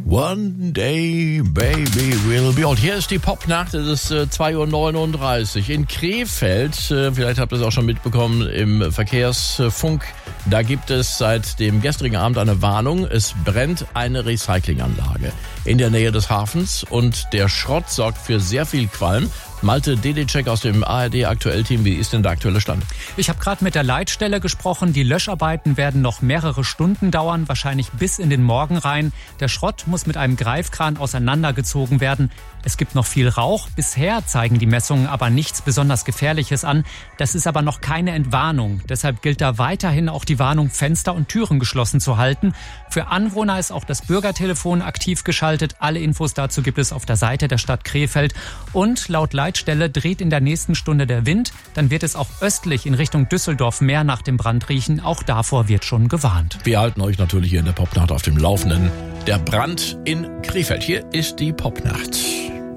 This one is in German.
One day, baby, will be old. Hier ist die Popnacht, es ist 2:39 Uhr in Krefeld. Vielleicht habt ihr es auch schon mitbekommen im Verkehrsfunk. Da gibt es seit dem gestrigen Abend eine Warnung. Es brennt eine Recyclinganlage in der Nähe des Hafens und der Schrott sorgt für sehr viel Qualm. Malte Dedicek aus dem ARD-Aktuell-Team, wie ist denn der aktuelle Stand? Ich habe gerade mit der Leitstelle gesprochen. Die Löscharbeiten werden noch mehrere Stunden dauern, wahrscheinlich bis in den Morgen rein. Der Schrott muss mit einem Greifkran auseinandergezogen werden. Es gibt noch viel Rauch. Bisher zeigen die Messungen aber nichts besonders Gefährliches an. Das ist aber noch keine Entwarnung. Deshalb gilt da weiterhin auch die Warnung, Fenster und Türen geschlossen zu halten. Für Anwohner ist auch das Bürgertelefon aktiv geschaltet. Alle Infos dazu gibt es auf der Seite der Stadt Krefeld. Und laut Leitstelle dreht in der nächsten Stunde der Wind. Dann wird es auch östlich in Richtung Düsseldorf mehr nach dem Brand riechen. Auch davor wird schon gewarnt. Wir halten euch natürlich hier in der Popnacht auf dem Laufenden. Der Brand in Krefeld. Hier ist die Popnacht.